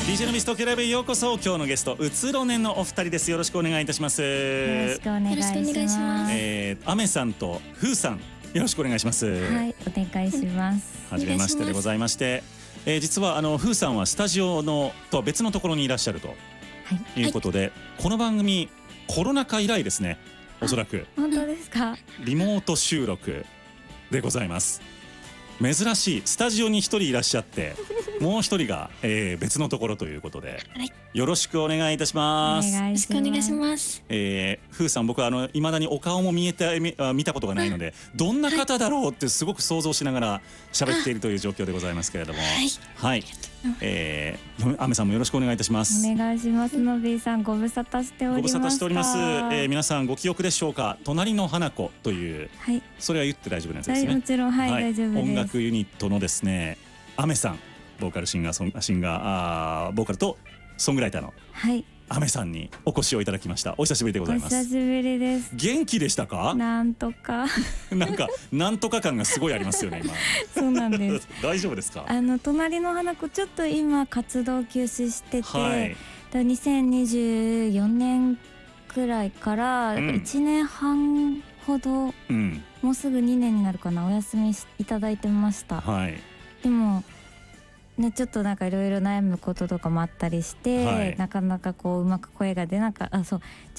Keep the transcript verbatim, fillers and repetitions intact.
ディージェー のミス東京ライブへようこそ。今日のゲストうつろねのお二人です。よろしくお願いいたします。 よろしくお願いします。 えー、アメさんとフーさん、よろしくお願いします。 はい、お願いします。 はじめましてでございまして、えー、実はあのフーさんはスタジオのとは別のところにいらっしゃると、はい、いうことで、はい、この番組コロナ禍以来ですね、おそらく。 本当ですか？ リモート収録でございます。珍しい、スタジオに一人いらっしゃってもう一人が、えー、別のところということで、はい、よろしくお願いいたします。 よろしくお願いします。 えー、ふーさん、僕はあの未だにお顔も見えて見見たことがないので、どんな方だろうってすごく想像しながら喋っているという状況でございますけれども、はい、はい、えー、アメさんもよろしくお願いいたします。 お願いします。のびーさん、ご無沙汰しておりました。 ご無沙汰しております。えー、皆さんご記憶でしょうか。隣の花子という、はい、それは言って大丈夫なやつですね。 もちろん、はい、はい、大丈夫です。 音楽ユニットのですね、アメさん、ボーカルシンガーソンシンガーあーボーカルとソングライターの、はい、アメさんにお越しをいただきました。お久しぶりでございます。 お久しぶりです。 元気でしたか？ なんとかなんかなんとか感がすごいありますよね今。 そうなんです大丈夫ですか？ あの隣の花子ちょっと今活動休止してて、はい、にせんにじゅうよねんくらいからいちねんはんほど、うん、もうすぐにねんになるかな、お休みいただいてました、はい、でもね、ちょっとなんかいろいろ悩むこととかもあったりして、はい、なかなかこううまく声が出なかあそうち